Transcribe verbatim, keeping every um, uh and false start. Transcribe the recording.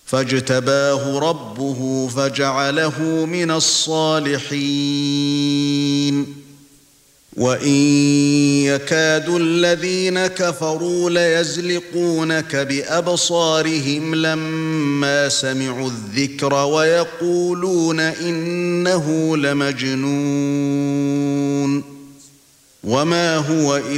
فاجتباه ربه فجعله من الصالحين وَإِن يَكَادُ الَّذِينَ كَفَرُوا لَيَزْلِقُونَكَ بِأَبْصَارِهِمْ لَمَّا سَمِعُوا الذِّكْرَ وَيَقُولُونَ إِنَّهُ لَمَجْنُونٌ وَمَا هُوَ